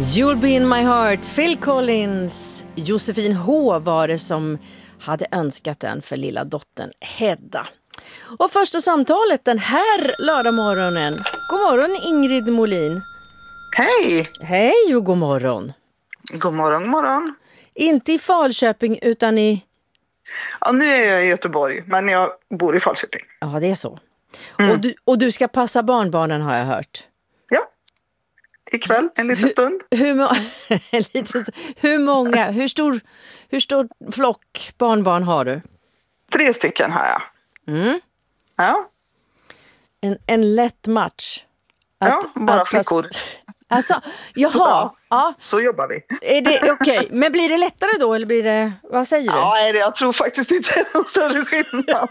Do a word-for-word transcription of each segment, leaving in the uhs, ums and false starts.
You'll be in my heart, Phil Collins. Josefin H var det som hade önskat den för lilla dottern Hedda. Och första samtalet den här lördagmorgonen. God morgon Ingrid Molin. Hej! Hej och god morgon. God morgon, god morgon. Inte i Falköping utan i... Ja, nu är jag i Göteborg, men jag bor i Falköping. Ja, det är så. Mm. Och, du, och du ska passa barnbarnen har jag hört. Ja, ikväll en liten stund. Hur, hur, en liten stund. hur många, hur stor, hur stor flock barnbarn har du? Tre stycken har jag. Mm. Ja. En, en lätt match. Att, ja, bara att, flickor. Alltså, jaha. Så, ja. så jobbar vi. Är det okej? Okay. Men blir det lättare då eller blir det, vad säger du? Ja, jag tror faktiskt inte det är någon större skillnad.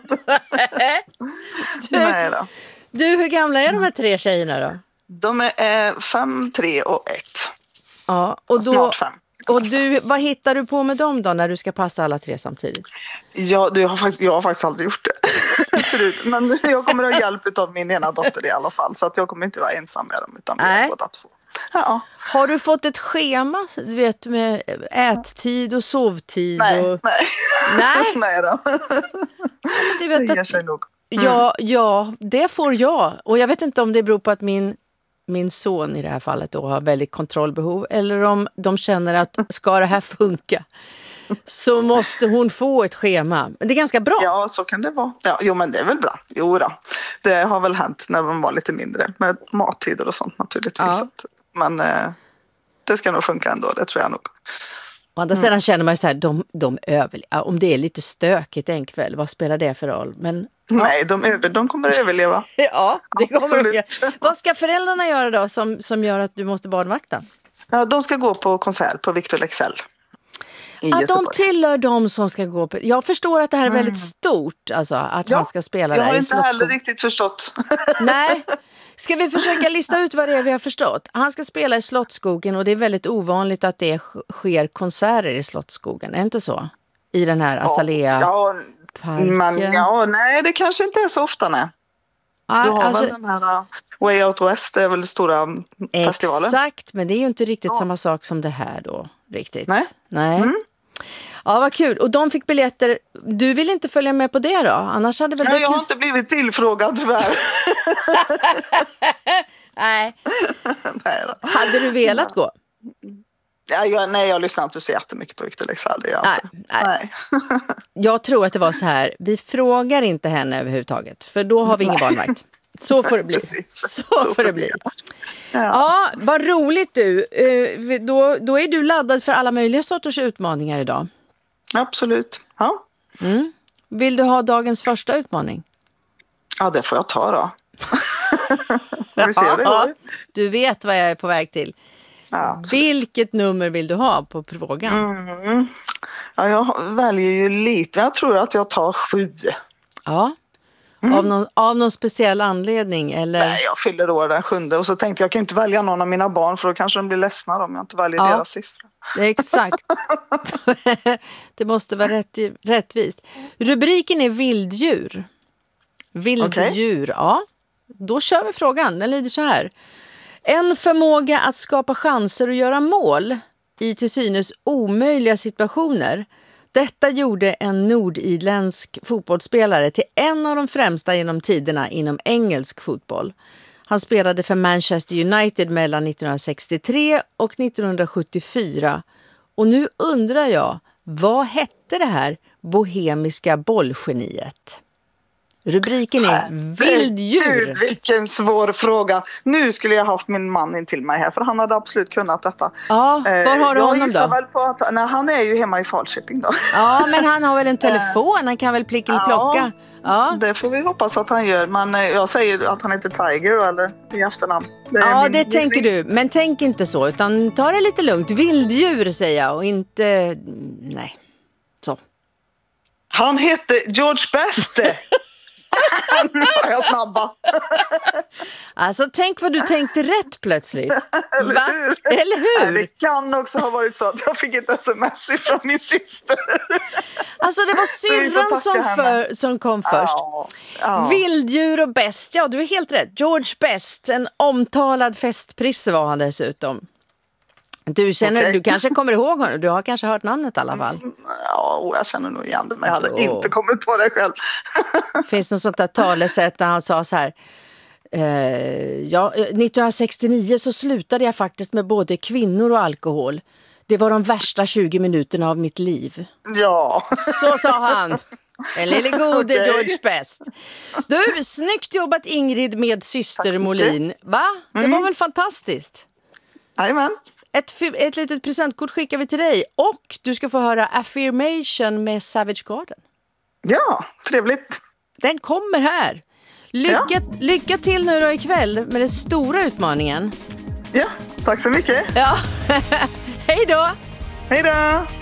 du, Nej då. Du, hur gamla är de här tre tjejerna då? De är eh, fem, tre och ett. Ja, och då, snart fem. Och du, vad hittar du på med dem då när du ska passa alla tre samtidigt? Ja, du, jag, har faktiskt, jag har faktiskt aldrig gjort det förut. Men jag kommer att ha hjälp av min ena dotter i alla fall. Så att jag kommer inte vara ensam med dem utan vi är båda två. Ja. Har du fått ett schema du vet, med ättid och sovtid? Nej, och... nej. Nej? nej då. Du vet det ger att... sig nog. Mm. Ja, ja, det får jag. Och jag vet inte om det beror på att min, min son i det här fallet då har väldigt kontrollbehov. Eller om de känner att ska det här funka så måste hon få ett schema. Men det är ganska bra. Ja, så kan det vara. Ja, jo, men det är väl bra. Jo då. Det har väl hänt när man var lite mindre. Med mattider och sånt naturligtvis. Ja. Men eh, det ska nog funka ändå, det tror jag nog. Å andra sidan känner man ju så här, de, de överlever. Om det är lite stökigt en kväll, vad spelar det för roll? Men, ja. Nej, de, över, de kommer att överleva. Ja, det kommer Absolut. de göra. Vad ska föräldrarna göra då som, som gör att du måste barnvakta? Ja, de ska gå på konsert på Victor Leksell. Att de tillhör de som ska gå på... Jag förstår att det här är väldigt stort, alltså att ja, han ska spela jag där har i inte Slottsskogen. heller riktigt förstått. Nej. Ska vi försöka lista ut vad det är vi har förstått? Han ska spela i Slottsskogen och det är väldigt ovanligt att det sker konserter i Slottsskogen. Är det inte så? I den här Azalea ja, parken. Men ja, nej, det kanske inte är så ofta, nej. Ja, du har alltså, väl den här uh, Way Out West, det är väl stora festivalen. Exakt, men det är ju inte riktigt ja. samma sak som det här då. Riktigt. Nej. Nej. Mm. Ja, vad kul. Och de fick biljetter. Du vill inte följa med på det då? Annars hade väl Ja, det... jag har inte blivit tillfrågad tyvärr. Nej. nej då. Hade du velat ja. gå? Ja, jag, nej, jag lyssnar inte så jättemycket på Victor Leksell. Nej, nej. nej. Jag tror att det var så här. Vi frågar inte henne överhuvudtaget. För då har vi ingen barnvakt. Så får det bli. Så, så får det bli. Ja. ja, vad roligt du. Då, då är du laddad för alla möjliga sorters utmaningar idag. Absolut. Ja. Mm. Vill du ha dagens första utmaning? Ja, det får jag ta då. Vi ser det då. Du vet vad jag är på väg till. Ja, vilket nummer vill du ha på frågan? Mm. Ja, jag väljer ju lite. Jag tror att jag tar sju. Ja. Mm. Av, någon, av någon speciell anledning? Eller? Nej, jag fyller år den sjunde. Och så tänkte jag, jag kan inte välja någon av mina barn. För då kanske de blir ledsna om jag inte väljer ja. deras siffror. Exakt. Det måste vara rätt, rättvist. Rubriken är vilddjur. Vilddjur, okay. Ja. Då kör vi frågan. Den lyder så här. En förmåga att skapa chanser och göra mål i till synes omöjliga situationer. Detta gjorde en nordirländsk fotbollsspelare till en av de främsta genom tiderna inom engelsk fotboll. Han spelade för Manchester United mellan nittonhundrasextiotre och nittonhundrasjuttiofyra. Och nu undrar jag, vad hette det här bohemiska bollgeniet? Rubriken är vilddjur. Gud, vilken svår fråga. Nu skulle jag haft min man in till mig här, för han hade absolut kunnat detta. Ja, var har du jag honom då? Väl på att, nej, han är ju hemma i Falköping då. Ja, men han har väl en telefon, han kan väl plickelplocka. Ja, det får vi hoppas att han gör. Men jag säger att han heter Tiger eller i efternamn. Det ja, det gissning. Tänker du. Men tänk inte så, utan ta det lite lugnt. Vilddjur säger jag och inte... Nej, så. Han hette George Best. Nu var jag snabba. Alltså tänk vad du tänkte rätt plötsligt. Eller Va? hur? Eller hur? Nej, det kan också ha varit så att jag fick ett sms från min syster. Alltså det var syrran som, för, som kom först. Ja, ja. Vilddjur och Best, ja du är helt rätt. George Best, en omtalad festprisse var han dessutom. Du, känner, okay. du kanske kommer ihåg honom. Du har kanske hört namnet i alla fall. Mm, ja, jag känner nog igen det. Men jag hade oh. inte kommit på det själv. Finns det något sånt där talesätt där han sa så här. Eh, ja, nittonhundrasextionio så slutade jag faktiskt med både kvinnor och alkohol. Det var de värsta tjugo minuterna av mitt liv. Ja. Så sa han. En lille gode okay. George Best. Du, snyggt jobbat Ingrid med syster Molin. Va? Det mm. var väl fantastiskt? Jajamän. Ett, ett litet presentkort skickar vi till dig. Och du ska få höra Affirmation med Savage Garden. Ja, trevligt. Den kommer här. Lycka, ja. lycka till nu då ikväll med den stora utmaningen. Ja, tack så mycket. Ja, hej då. Hej då.